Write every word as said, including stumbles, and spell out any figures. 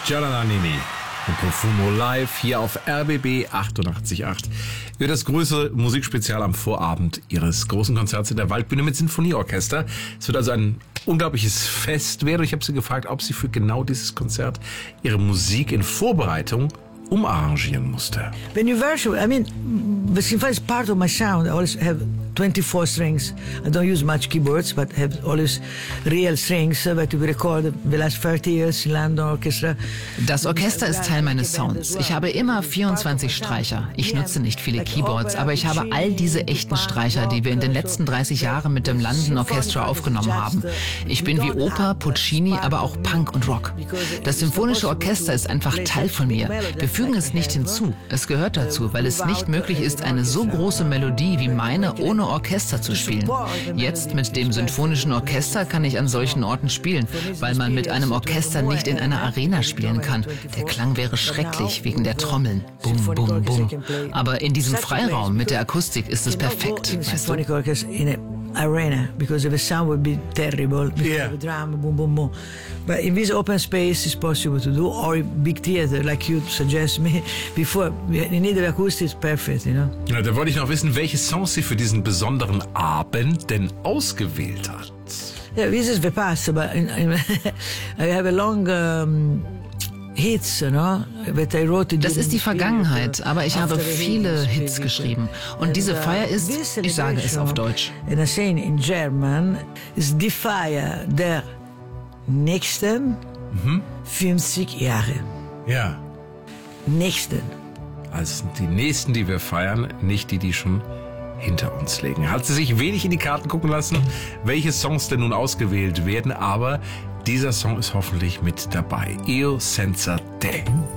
Gianna Nannini und Profumo live hier auf R B B achtundachtzig Komma acht. Über das größere Musikspezial am Vorabend ihres großen Konzerts in der Waldbühne mit Sinfonieorchester. Es wird also ein unglaubliches Fest werden. Ich habe sie gefragt, ob sie für genau dieses Konzert ihre Musik in Vorbereitung umarrangieren musste. When you worship, I mean, the symphony is part of my sound. I always have twenty-four strings. I don't use much keyboards, but have always real strings that we recorded the last thirty years in London Orchestra. Das Orchester ist Teil meines Sounds. Ich habe immer vierundzwanzig Streicher. Ich nutze nicht viele Keyboards, aber ich habe all diese echten Streicher, die wir in den letzten dreißig Jahren mit dem London Orchestra aufgenommen haben. Ich bin wie Oper, Puccini, aber auch Punk und Rock. Das Symphonische Orchester ist einfach Teil von mir. Wir fügen es nicht hinzu. Es gehört dazu, weil es nicht möglich ist, eine so große Melodie wie meine ohne Orchester zu spielen. Jetzt mit dem Symphonischen Orchester kann ich an solchen Orten spielen, weil man mit einem Orchester nicht in einer Arena spielen kann. Der Klang wäre schrecklich wegen der Trommeln. Bum, bum, bum. Aber in diesem Freiraum mit der Akustik ist es perfekt. Weißt du? Arena, because the sound would be terrible because Yeah. of the drum, boom, boom, boom. But in this open space, it's possible to do, or in big theater, like you suggest me before. In either acoustic, it's perfect, you know. Ja, da wollte ich noch wissen, welche Songs sie für diesen besonderen Abend denn ausgewählt hat. Yeah, this is the past, but in, in I have a long um, hits, you know, that I wrote. Das ist die Vergangenheit, aber ich habe viele Hits geschrieben. Und diese Feier ist, ich sage es auf Deutsch. And I say in German, ist die Feier der nächsten Mhm. fünfzig Jahre. Ja, Nächsten. also die nächsten, die wir feiern, nicht die, die schon hinter uns liegen. Hat sie sich wenig in die Karten gucken lassen, welche Songs denn nun ausgewählt werden, aber dieser Song ist hoffentlich mit dabei. Io senza te.